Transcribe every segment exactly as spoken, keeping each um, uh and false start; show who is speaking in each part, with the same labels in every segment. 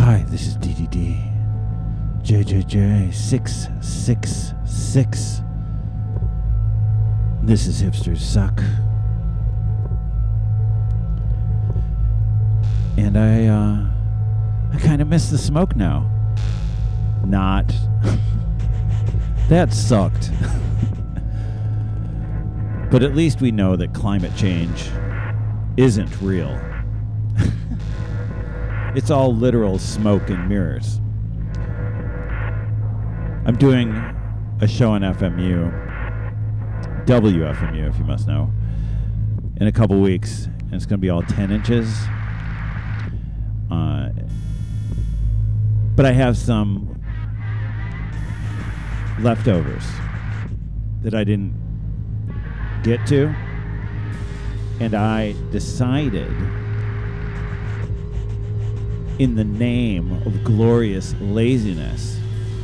Speaker 1: Hi, this is D D D. J J J six six six. This is Hipsters Suck. And I, uh, I kind of miss the smoke now. Not. That sucked. But at least we know that climate change isn't real. It's all literal smoke and mirrors. I'm doing a show on F M U, W F M U if you must know, in a couple weeks. And it's going to be all ten inches. Uh, but I have some leftovers that I didn't get to. And I decided, in the name of glorious laziness,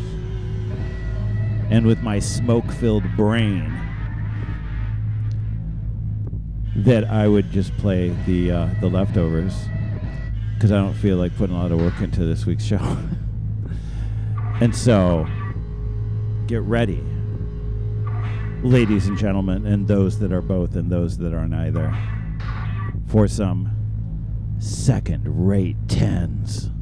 Speaker 1: and with my smoke-filled brain, that I would just play the uh, the leftovers, because I don't feel like putting a lot of work into this week's show. And so, get ready, ladies and gentlemen, and those that are both and those that are neither, for some second-rate tens.